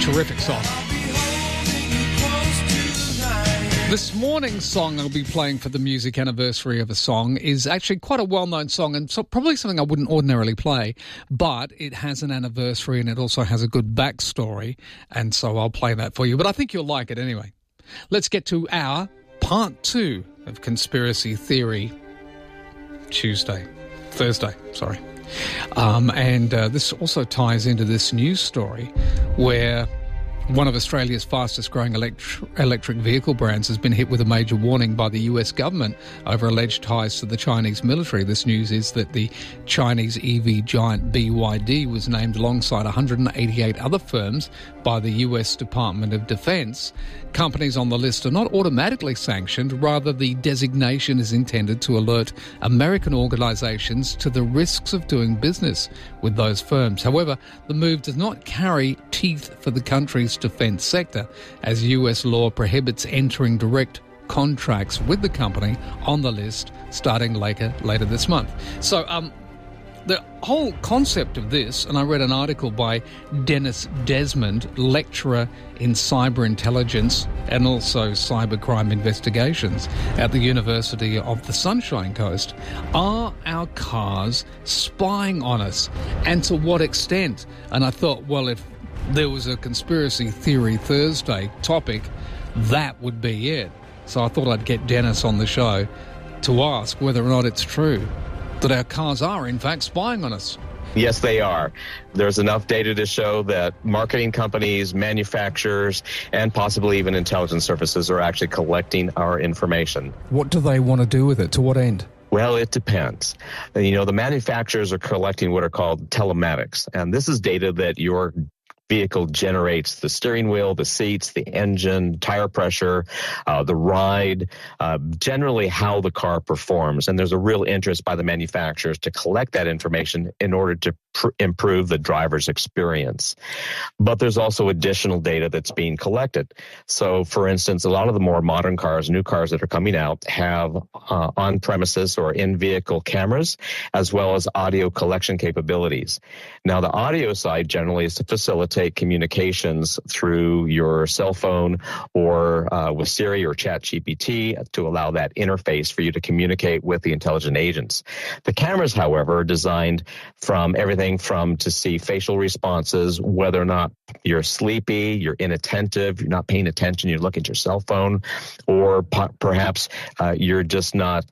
Terrific song. This morning's song I'll be playing for the music anniversary of a song is actually quite a well-known song, and so probably something I wouldn't ordinarily play, but it has an anniversary and it also has a good backstory, and so I'll play that for you. But I think you'll like it anyway. Let's get to our part 2 of Conspiracy Theory Thursday. This also ties into this news story where one of Australia's fastest-growing electric vehicle brands has been hit with a major warning by the US government over alleged ties to the Chinese military. This news is that the Chinese EV giant BYD was named alongside 188 other firms by the US Department of Defense. Companies on the list are not automatically sanctioned. Rather, the designation is intended to alert American organizations to the risks of doing business with those firms. However, the move does not carry teeth for the country's defense sector, as US law prohibits entering direct contracts with the company on the list starting later this month. So, the whole concept of this, and I read an article by Dennis Desmond, lecturer in cyber intelligence and also cybercrime investigations at the University of the Sunshine Coast. Are our cars spying on us, and to what extent? And I thought, well, if there was a Conspiracy Theory Thursday topic, that would be it. So I thought I'd get Dennis on the show to ask whether or not it's true that our cars are, in fact, spying on us. Yes, they are. There's enough data to show that marketing companies, manufacturers, and possibly even intelligence services are actually collecting our information. What do they want to do with it? To what end? Well, it depends. You know, the manufacturers are collecting what are called telematics, and this is data that your vehicle generates: the steering wheel, the seats, the engine, tire pressure, the ride, generally how the car performs. And there's a real interest by the manufacturers to collect that information in order to improve the driver's experience. But there's also additional data that's being collected. So, for instance, a lot of the more modern cars, new cars that are coming out, have on-premises or in-vehicle cameras, as well as audio collection capabilities. Now, the audio side generally is to facilitate communications through your cell phone or with Siri or ChatGPT to allow that interface for you to communicate with the intelligent agents. The cameras, however, are designed from everything from to see facial responses, whether or not you're sleepy, you're inattentive, you're not paying attention, you look at your cell phone, or perhaps you're just not,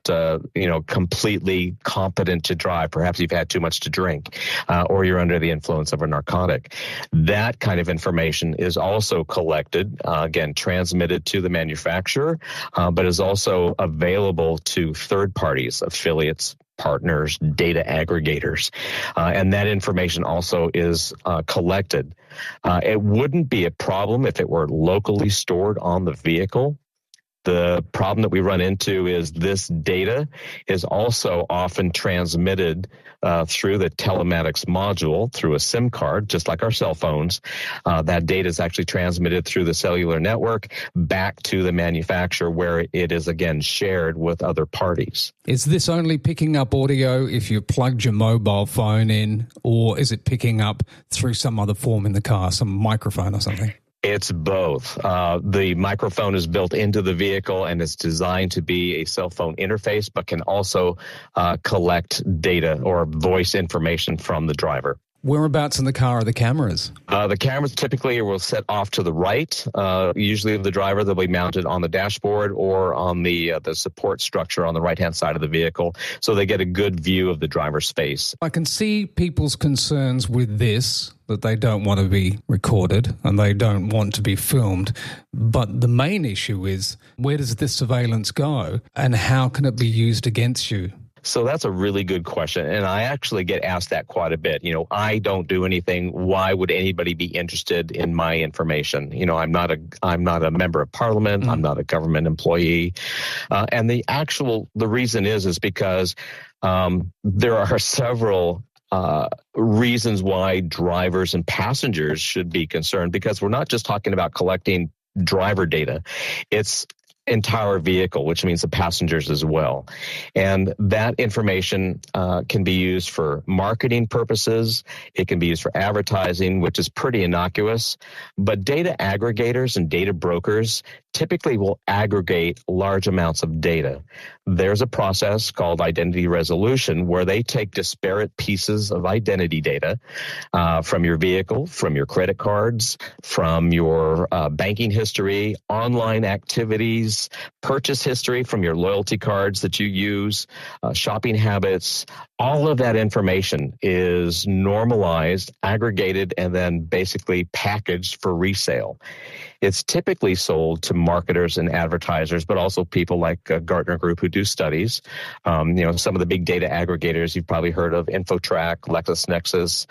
completely competent to drive. Perhaps you've had too much to drink, or you're under the influence of a narcotic. That kind of information is also collected, again, transmitted to the manufacturer, but is also available to third parties, affiliates, partners, data aggregators, and that information also is collected. It wouldn't be a problem if it were locally stored on the vehicle. The problem that we run into is this data is also often transmitted through the telematics module, through a SIM card, just like our cell phones. That data is actually transmitted through the cellular network back to the manufacturer, where it is, again, shared with other parties. Is this only picking up audio if you plugged your mobile phone in, or is it picking up through some other form in the car, some microphone or something? It's both. The microphone is built into the vehicle and it's designed to be a cell phone interface, but can also collect data or voice information from the driver. Whereabouts in the car are the cameras? The cameras typically will set off to the right. Usually the driver, they'll be mounted on the dashboard or on the support structure on the right-hand side of the vehicle, so they get a good view of the driver's face. I can see people's concerns with this, that they don't want to be recorded and they don't want to be filmed. But the main issue is, where does this surveillance go and how can it be used against you? So that's a really good question, and I actually get asked that quite a bit. You know, I don't do anything. Why would anybody be interested in my information? You know, I'm not a member of parliament. I'm not a government employee, and the reason is because there are several reasons why drivers and passengers should be concerned, because we're not just talking about collecting driver data. It's entire vehicle, which means the passengers as well. And that information can be used for marketing purposes. It can be used for advertising, which is pretty innocuous. But data aggregators and data brokers typically will aggregate large amounts of data. There's a process called identity resolution where they take disparate pieces of identity data from your vehicle, from your credit cards, from your banking history, online activities, purchase history from your loyalty cards that you use, shopping habits. All of that information is normalized, aggregated, and then basically packaged for resale. It's typically sold to marketers and advertisers, but also people like Gartner Group who do studies. Some of the big data aggregators you've probably heard of: InfoTrack, LexisNexis,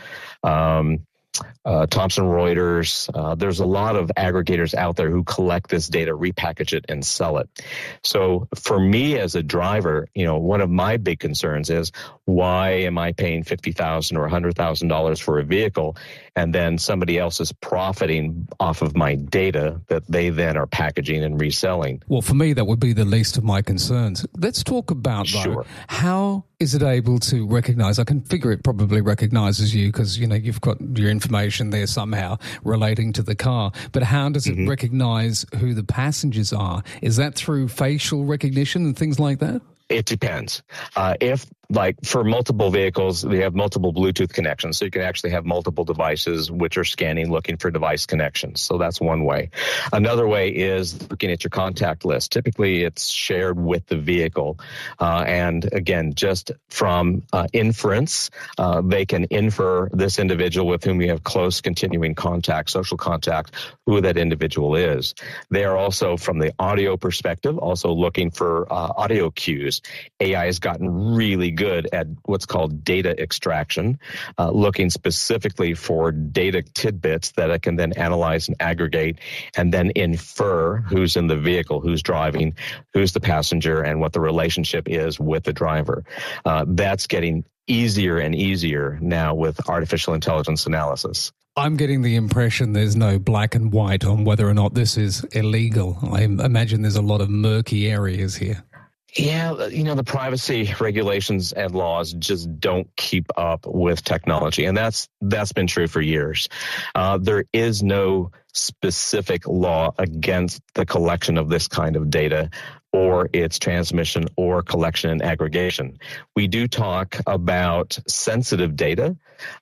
Thomson Reuters. There's a lot of aggregators out there who collect this data, repackage it, and sell it. So for me as a driver, one of my big concerns is, why am I paying $50,000 or $100,000 for a vehicle, and then somebody else is profiting off of my data that they then are packaging and reselling? Well, for me, that would be the least of my concerns. Let's talk about, though, how is it able to recognize? I can figure it probably recognizes you because, you've got your information there somehow relating to the car. But how does it recognize who the passengers are? Is that through facial recognition and things like that? It depends. If, like, for multiple vehicles, they have multiple Bluetooth connections, so you can actually have multiple devices which are scanning, looking for device connections. So that's one way. Another way is looking at your contact list. Typically, it's shared with the vehicle. And again, just from inference, they can infer this individual with whom you have close continuing contact, social contact, who that individual is. They are also, from the audio perspective, also looking for audio cues. AI has gotten really good at what's called data extraction, looking specifically for data tidbits that it can then analyze and aggregate and then infer who's in the vehicle, who's driving, who's the passenger, and what the relationship is with the driver. That's getting easier and easier now with artificial intelligence analysis. I'm getting the impression there's no black and white on whether or not this is illegal. I imagine there's a lot of murky areas here. Yeah, the privacy regulations and laws just don't keep up with technology, and that's been true for years. There is no specific law against the collection of this kind of data or its transmission or collection and aggregation. We do talk about sensitive data.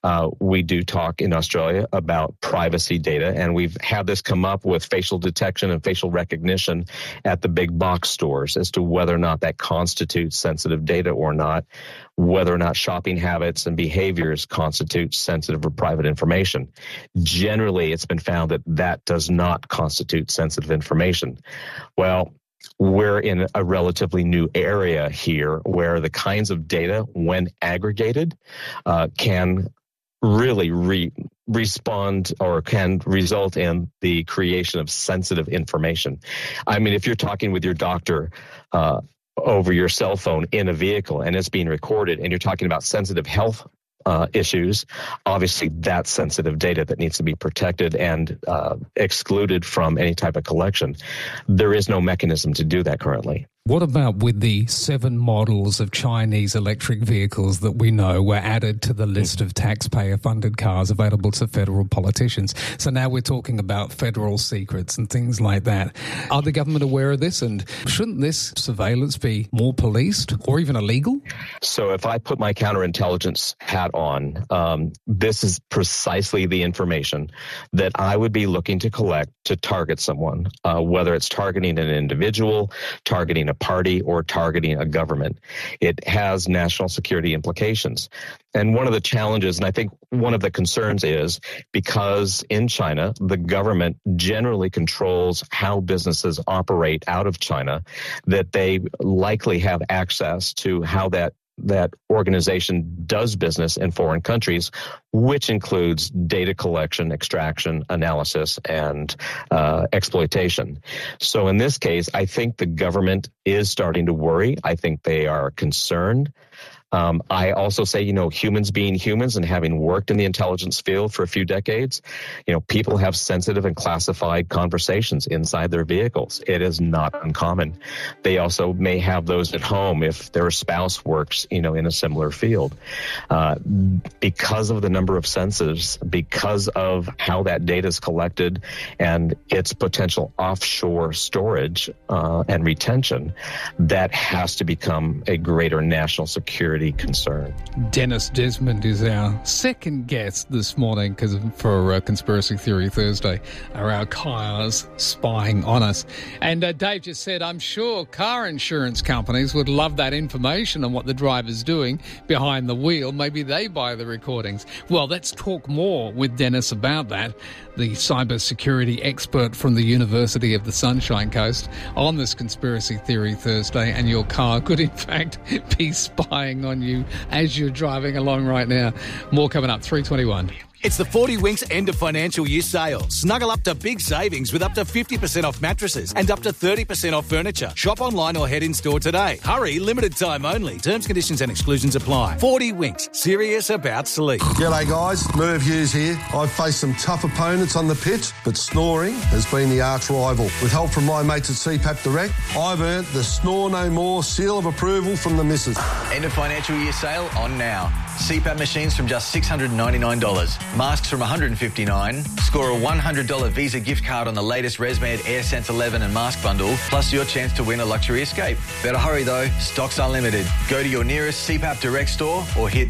We do talk in Australia about privacy data, and we've had this come up with facial detection and facial recognition at the big box stores as to whether or not that constitutes sensitive data or not, whether or not shopping habits and behaviors constitute sensitive or private information. Generally, it's been found that that does not constitute sensitive information. Well, we're in a relatively new area here where the kinds of data, when aggregated, can really respond or can result in the creation of sensitive information. I mean, if you're talking with your doctor over your cell phone in a vehicle and it's being recorded and you're talking about sensitive health issues, obviously that's sensitive data that needs to be protected and excluded from any type of collection. There is no mechanism to do that currently. What about with the 7 models of Chinese electric vehicles that we know were added to the list of taxpayer-funded cars available to federal politicians? So now we're talking about federal secrets and things like that. Are the government aware of this? And shouldn't this surveillance be more policed or even illegal? So if I put my counterintelligence hat on, this is precisely the information that I would be looking to collect to target someone, whether it's targeting an individual, targeting a party, or targeting a government. It has national security implications. And one of the challenges, and I think one of the concerns is because in China, the government generally controls how businesses operate out of China, that they likely have access to how that organization does business in foreign countries, which includes data collection, extraction, analysis, and exploitation. So in this case, I think the government is starting to worry. I think they are concerned. I also say, humans being humans and having worked in the intelligence field for a few decades, people have sensitive and classified conversations inside their vehicles. It is not uncommon. They also may have those at home if their spouse works, in a similar field. Because of the number of senses, because of how that data is collected and its potential offshore storage and retention, that has to become a greater national security concern. Dennis Desmond is our second guest this morning for Conspiracy Theory Thursday. Are our cars spying on us? And Dave just said, I'm sure car insurance companies would love that information on what the driver's doing behind the wheel. Maybe they buy the recordings. Well, let's talk more with Dennis about that, the cybersecurity expert from the University of the Sunshine Coast, on this Conspiracy Theory Thursday. And your car could, in fact, be spying on you as you're driving along right now. More coming up, 3:21. It's the 40 Winks end of financial year sale. Snuggle up to big savings with up to 50% off mattresses and up to 30% off furniture. Shop online or head in store today. Hurry, limited time only. Terms, conditions and exclusions apply. 40 Winks, serious about sleep. G'day guys, Merv Hughes here. I've faced some tough opponents on the pitch, but snoring has been the arch rival. With help from my mates at CPAP Direct, I've earned the Snore No More seal of approval from the missus. End of financial year sale on now. CPAP machines from just $699. Masks from $159. Score a $100 Visa gift card on the latest ResMed AirSense 11 and mask bundle, plus your chance to win a luxury escape. Better hurry though, stocks are limited. Go to your nearest CPAP Direct store or hit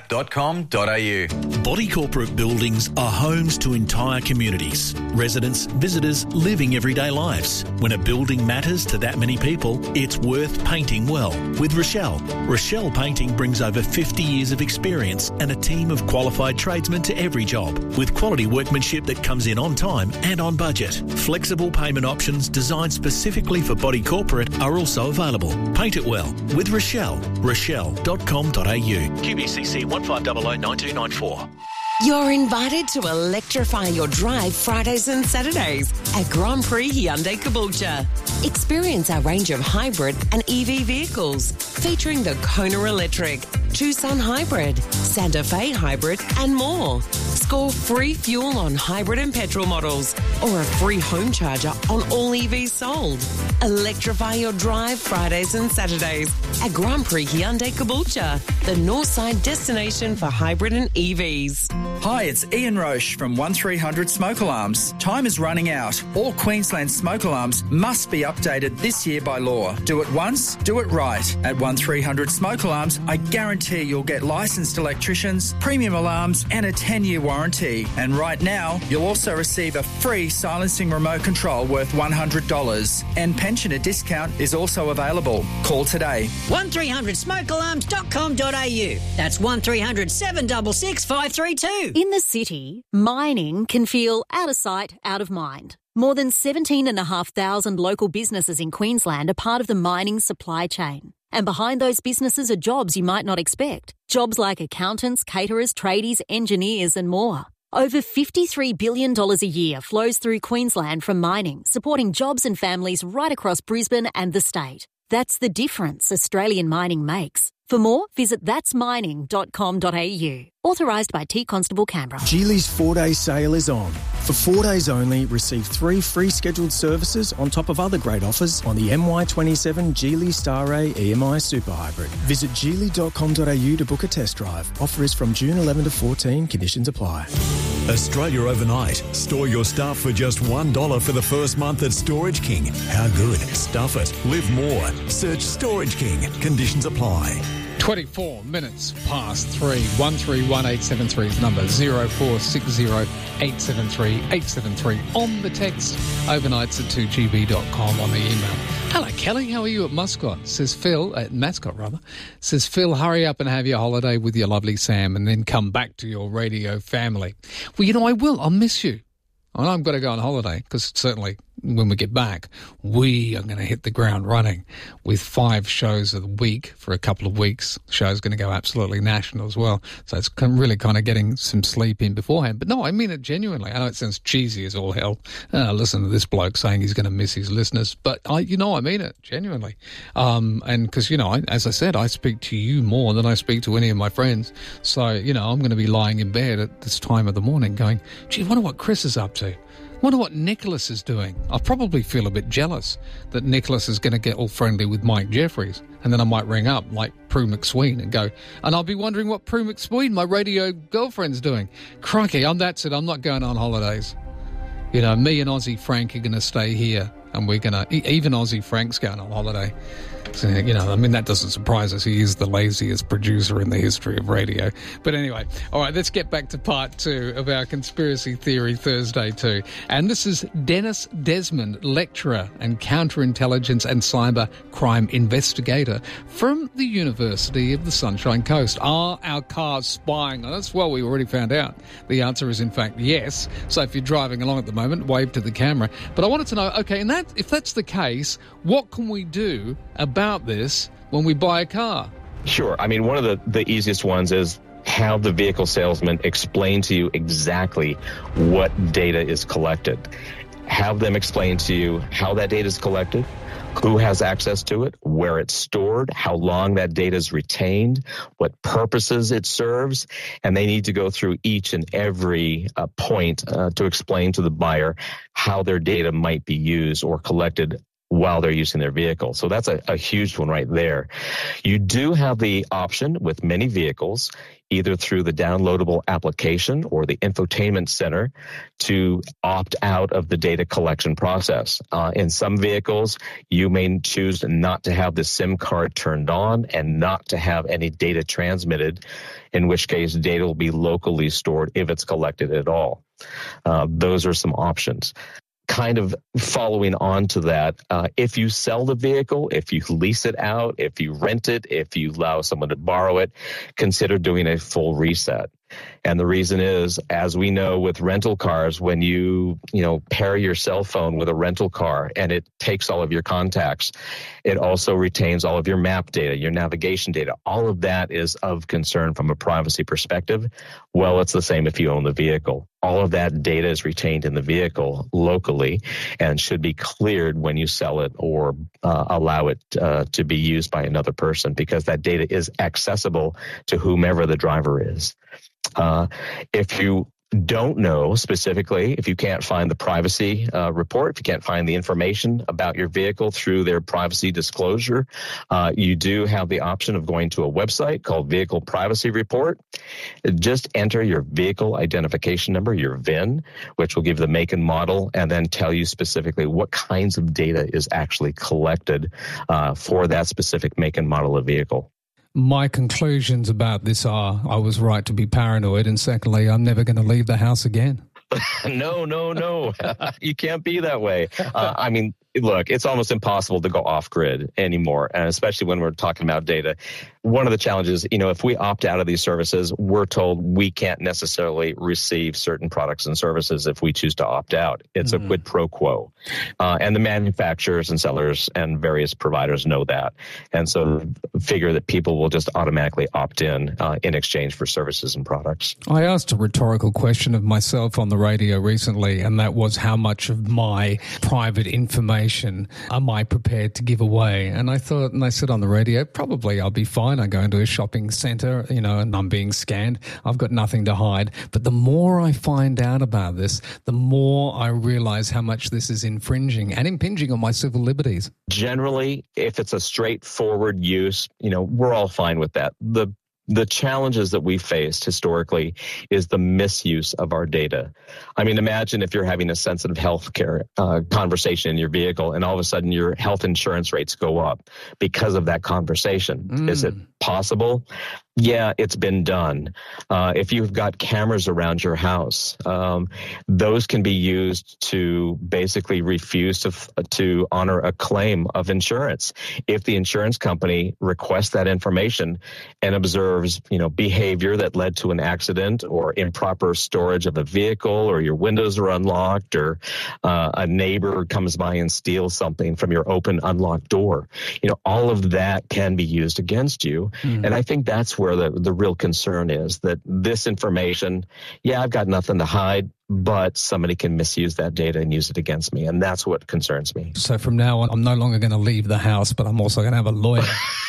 cpap.com.au. Body corporate buildings are homes to entire communities. Residents, visitors, living everyday lives. When a building matters to that many people, it's worth painting well. With Rochelle. Rochelle Painting brings over 50 years of experience and a team of qualified tradesmen to every job, with quality workmanship that comes in on time and on budget. Flexible payment options designed specifically for body corporate are also available. Paint it well with Rochelle. Rochelle.com.au. QBCC 15009294. You're invited to electrify your drive Fridays and Saturdays at Grand Prix Hyundai Caboolture. Experience our range of hybrid and EV vehicles featuring the Kona Electric, Tucson Hybrid, Santa Fe Hybrid and more. Score free fuel on hybrid and petrol models or a free home charger on all EVs sold. Electrify your drive Fridays and Saturdays at Grand Prix Hyundai Caboolture, the Northside destination for hybrid and EVs. Hi, it's Ian Roche from 1300 Smoke Alarms. Time is running out. All Queensland smoke alarms must be updated this year by law. Do it once, do it right. At 1300 Smoke Alarms, I guarantee you'll get licensed electricians, premium alarms and a 10-year warranty. And right now, you'll also receive a free silencing remote control worth $100. And pensioner discount is also available. Call today. 1300smokealarms.com.au. That's 1300 766 532. In the city, mining can feel out of sight, out of mind. More than 17,500 local businesses in Queensland are part of the mining supply chain. And behind those businesses are jobs you might not expect. Jobs like accountants, caterers, tradies, engineers and more. Over $53 billion a year flows through Queensland from mining, supporting jobs and families right across Brisbane and the state. That's the difference Australian mining makes. For more, visit thatsmining.com.au. Authorised by T Constable Canberra. Geely's 4-day sale is on. For 4 days only, receive 3 free scheduled services on top of other great offers on the MY27 Geely Star-Ray EMI Super Hybrid. Visit geely.com.au to book a test drive. Offer is from June 11 to 14. Conditions apply. Australia overnight. Store your stuff for just $1 for the first month at Storage King. How good? Stuff it. Live more. Search Storage King. Conditions apply. 24 minutes past 3. 131873 is number. 0460 873 873 on the text. Overnights at 2gb.com on the email. Hello, Kelly. How are you at Mascot? Says Phil, at Mascot rather. Says Phil, hurry up and have your holiday with your lovely Sam and then come back to your radio family. Well, I will. I'll miss you. And I've got to go on holiday because certainly when we get back, we are going to hit the ground running with 5 shows a week for a couple of weeks. The show's going to go absolutely national as well. So it's really kind of getting some sleep in beforehand. But no, I mean it genuinely. I know it sounds cheesy as all hell. Listen to this bloke saying he's going to miss his listeners. But I mean it genuinely. And because, as I said, I speak to you more than I speak to any of my friends. So, I'm going to be lying in bed at this time of the morning going, gee, I wonder what Chris is up to. Wonder what Nicholas is doing. I probably feel a bit jealous that Nicholas is going to get all friendly with Mike Jeffries. And then I might ring up like Prue McSween and go, and I'll be wondering what Prue McSween, my radio girlfriend's doing. Crikey, that's it. I'm not going on holidays. Me and Aussie Frank are going to stay here. And we're going to, even Aussie Frank's going on holiday. So, that doesn't surprise us. He is the laziest producer in the history of radio. But anyway, all right, let's get back to part 2 of our Conspiracy Theory Thursday 2. And this is Dennis Desmond, lecturer and counterintelligence and cyber crime investigator from the University of the Sunshine Coast. Are our cars spying on us? Well, we already found out. The answer is, in fact, yes. So if you're driving along at the moment, wave to the camera. But I wanted to know, okay, if that's the case, what can we do about this when we buy a car? Sure. One of the easiest ones is have the vehicle salesman explain to you exactly what data is collected. Have them explain to you how that data is collected, who has access to it, where it's stored, how long that data is retained, what purposes it serves, and they need to go through each and every point to explain to the buyer how their data might be used or collected while they're using their vehicle. So that's a huge one right there. You do have the option with many vehicles, either through the downloadable application or the infotainment center, to opt out of the data collection process. In some vehicles, you may choose not to have the SIM card turned on and not to have any data transmitted, in which case data will be locally stored if it's collected at all. Those are some options. Kind of following on to that, if you sell the vehicle, if you lease it out, if you rent it, if you allow someone to borrow it, consider doing a full reset. And the reason is, as we know with rental cars, when you pair your cell phone with a rental car and it takes all of your contacts, it also retains all of your map data, your navigation data. All of that is of concern from a privacy perspective. Well, it's the same if you own the vehicle. All of that data is retained in the vehicle locally and should be cleared when you sell it or allow it to be used by another person, because that data is accessible to whomever the driver is. If you don't know specifically, if you can't find the privacy report, if you can't find the information about your vehicle through their privacy disclosure, you do have the option of going to a website called Vehicle Privacy Report. Just enter your vehicle identification number, your VIN, which will give the make and model, and then tell you specifically what kinds of data is actually collected for that specific make and model of vehicle. My conclusions about this are I was right to be paranoid, and secondly, I'm never going to leave the house again. No. You can't be that way. Look, it's almost impossible to go off-grid anymore, and especially when we're talking about data. One of the challenges, if we opt out of these services, we're told we can't necessarily receive certain products and services if we choose to opt out. It's a quid pro quo. And the manufacturers and sellers and various providers know that. And so figure that people will just automatically opt in exchange for services and products. I asked a rhetorical question of myself on the radio recently, and that was, how much of my private information am I prepared to give away? And I said on the radio, probably I'll be fine. I go into a shopping center, and I'm being scanned. I've got nothing to hide. But the more I find out about this, the more I realize how much this is infringing and impinging on my civil liberties. Generally, if it's a straightforward use, we're all fine with that. The challenges that we faced historically is the misuse of our data. Imagine if you're having a sensitive health care conversation in your vehicle, and all of a sudden your health insurance rates go up because of that conversation. Is it possible? Yeah, it's been done. If you've got cameras around your house, those can be used to basically refuse to honor a claim of insurance. If the insurance company requests that information and observes, behavior that led to an accident or improper storage of a vehicle, or your windows are unlocked, or a neighbor comes by and steals something from your open, unlocked door, all of that can be used against you. And I think that's where the real concern is, that this information, I've got nothing to hide, but somebody can misuse that data and use it against me. And that's what concerns me. So from now on, I'm no longer going to leave the house, but I'm also going to have a lawyer.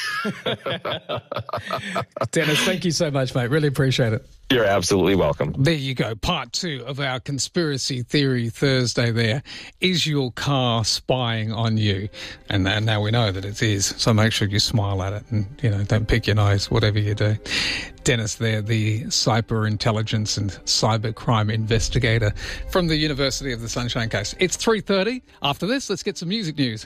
Dennis, thank you so much, mate. Really appreciate it. You're absolutely welcome. There you go. Part 2 of our Conspiracy Theory Thursday there. Is your car spying on you? And now we know that it is. So make sure you smile at it and, don't pick your nose, whatever you do. Dennis there, the cyber intelligence and cyber crime investigator from the University of the Sunshine Coast. It's 3:30. After this, let's get some music news.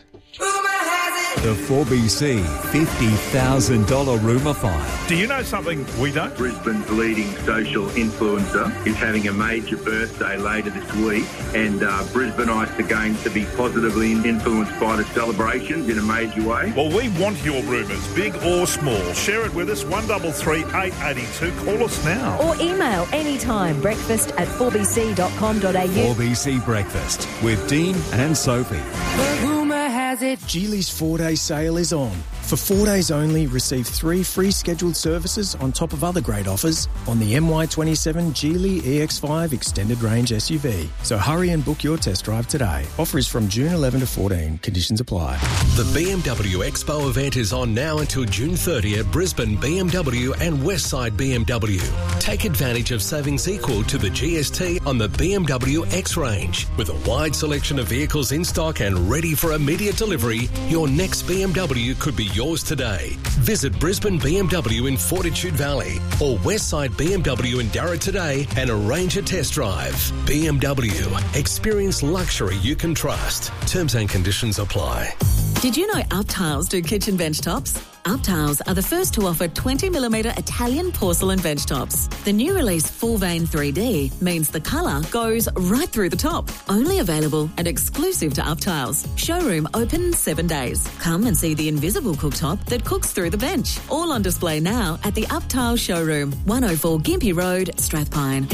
The 4BC $50,000 rumour file. Do you know something we don't? Brisbane's leading social influencer is having a major birthday later this week, and Brisbaneites are going to be positively influenced by the celebrations in a major way. Well, we want your rumours, big or small. Share it with us, 133 882. Call us now. Or email anytime, breakfast@4bc.com.au. 4BC Breakfast with Dean and Sophie. The rumour has it. Geely's 4-day sale is on. For 4 days only, receive 3 free scheduled services on top of other great offers on the MY27 Geely EX5 Extended Range SUV. So hurry and book your test drive today. Offer is from June 11 to 14. Conditions apply. The BMW Expo event is on now until June 30 at Brisbane BMW and Westside BMW. Take advantage of savings equal to the GST on the BMW X range. With a wide selection of vehicles in stock and ready for immediate delivery, your next BMW could be yours today. Visit Brisbane BMW in Fortitude Valley or Westside BMW in Darra today and arrange a test drive. BMW. Experience luxury you can trust. Terms and conditions apply. Did you know Uptiles do kitchen bench tops? Uptiles are the first to offer 20mm Italian porcelain bench tops. The new release Full Vein 3D means the colour goes right through the top. Only available and exclusive to Uptiles. Showroom open 7 days. Come and see the invisible cooktop that cooks through the bench. All on display now at the Uptiles showroom, 104 Gympie Road, Strathpine.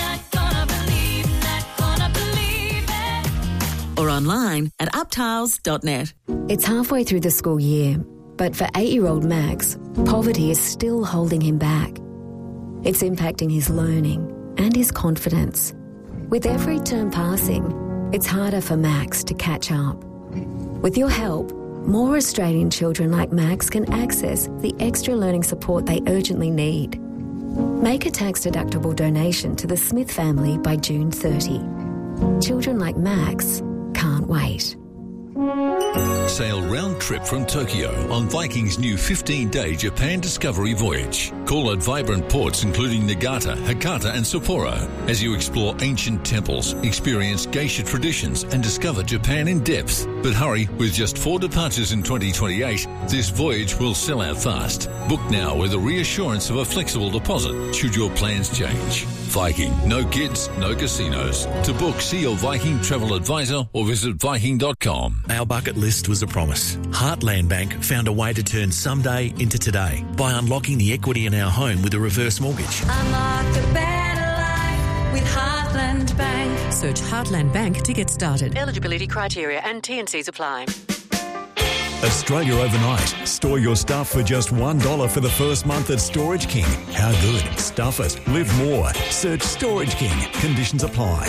Or online at uptiles.net. It's halfway through the school year, but for 8-year-old Max, poverty is still holding him back. It's impacting his learning and his confidence. With every term passing, it's harder for Max to catch up. With your help, more Australian children like Max can access the extra learning support they urgently need. Make a tax-deductible donation to the Smith family by June 30. Children like Max can't wait. Sail round trip from Tokyo on Viking's new 15-day Japan Discovery voyage. Call at vibrant ports including Nagata, Hakata and Sapporo as you explore ancient temples, experience geisha traditions and discover Japan in depth. But hurry, with just 4 departures in 2028, this voyage will sell out fast. Book now with a reassurance of a flexible deposit should your plans change. Viking, no kids, no casinos. To book, see your Viking travel advisor or visit Viking.com. Our bucket list was a promise. Heartland Bank found a way to turn someday into today by unlocking the equity in our home with a reverse mortgage. Unlock a better life with Heartland Bank. Search Heartland Bank to get started. Eligibility criteria and T&Cs apply. Australia overnight. Store your stuff for just $1 for the first month at Storage King. How good? Stuff it. Live more. Search Storage King. Conditions apply.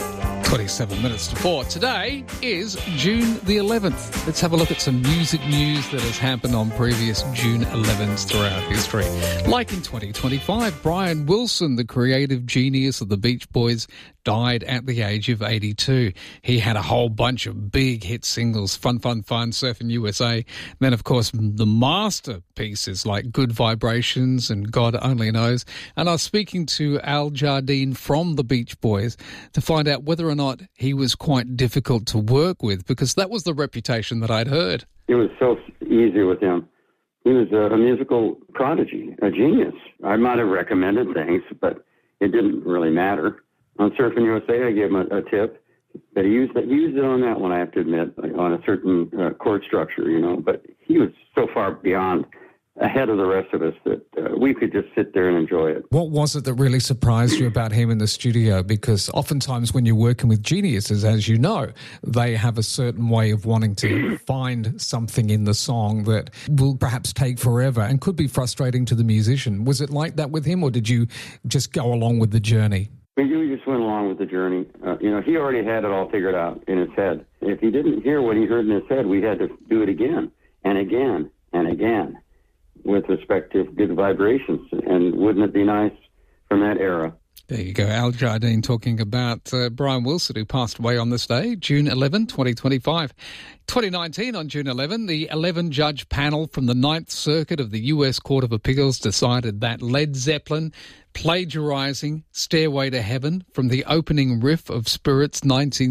27 minutes to 4. Today is June the 11th. Let's have a look at some music news that has happened on previous June 11s throughout history. Like in 2025, Brian Wilson, the creative genius of the Beach Boys, died at the age of 82. He had a whole bunch of big hit singles, Fun, Fun, Fun, Surfing USA. Then, of course, the masterpieces like Good Vibrations and God Only Knows. And I was speaking to Al Jardine from the Beach Boys to find out whether or not he was quite difficult to work with, because that was the reputation that I'd heard. It was so easy with him. He was a musical prodigy, a genius. I might have recommended things, but it didn't really matter. On Surfing USA, I gave him a tip, but he used it on that one, I have to admit, like on a certain chord structure, but he was so far beyond, ahead of the rest of us, that we could just sit there and enjoy it. What was it that really surprised you about him in the studio? Because oftentimes when you're working with geniuses, as you know, they have a certain way of wanting to find something in the song that will perhaps take forever and could be frustrating to the musician. Was it like that with him, or did you just go along with the journey? We just went along with the journey. He already had it all figured out in his head. If he didn't hear what he heard in his head, we had to do it again and again and again, with respect to good vibrations. And wouldn't it be nice from that era? There you go. Al Jardine talking about Brian Wilson, who passed away on this day, June 11, 2025. 2019, on June 11, the 11-judge panel from the Ninth Circuit of the U.S. Court of Appeals decided that Led Zeppelin plagiarizing Stairway to Heaven from the opening riff of Spirit's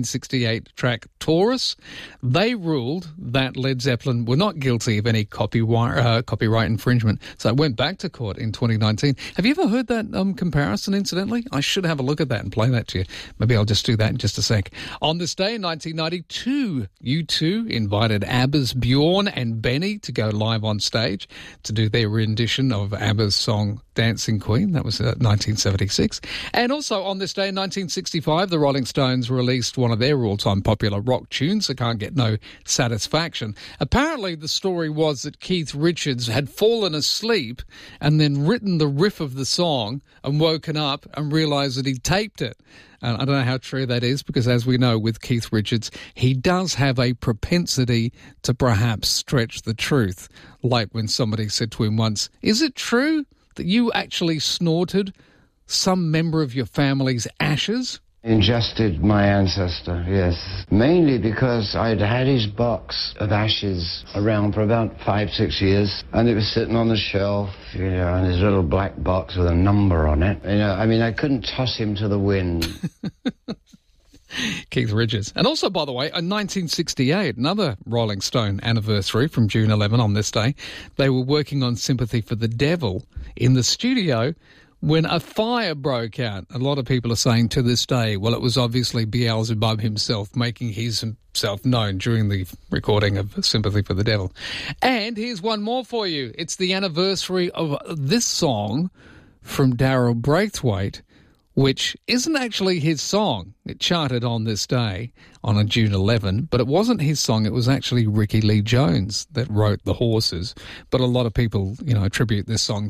1968 track Taurus. They ruled that Led Zeppelin were not guilty of any copyright infringement. So it went back to court in 2019. Have you ever heard that comparison, incidentally? I should have a look at that and play that to you. Maybe I'll just do that in just a sec. On this day in 1992, U2 invited ABBA's Bjorn and Benny to go live on stage to do their rendition of ABBA's song Dancing Queen. That was 1976. And also on this day in 1965, the Rolling Stones released one of their all-time popular rock tunes, I Can't Get No Satisfaction. Apparently the story was that Keith Richards had fallen asleep and then written the riff of the song and woken up and realised that he'd taped it. And I don't know how true that is, because as we know with Keith Richards, he does have a propensity to perhaps stretch the truth. Like when somebody said to him once, "Is it true that you actually snorted some member of your family's ashes?" Ingested my ancestor, yes. Mainly because I'd had his box of ashes around for about 5-6 years, and it was sitting on the shelf, in his little black box with a number on it. I couldn't toss him to the wind. Keith Richards. And also, by the way, in 1968, another Rolling Stone anniversary from June 11 on this day, they were working on Sympathy for the Devil in the studio when a fire broke out. A lot of people are saying to this day, well, it was obviously Beelzebub himself making himself known during the recording of Sympathy for the Devil. And here's one more for you. It's the anniversary of this song from Darryl Braithwaite, which isn't actually his song. It charted on this day, on a June 11, but it wasn't his song. It was actually Ricky Lee Jones that wrote The Horses. But a lot of people, attribute this song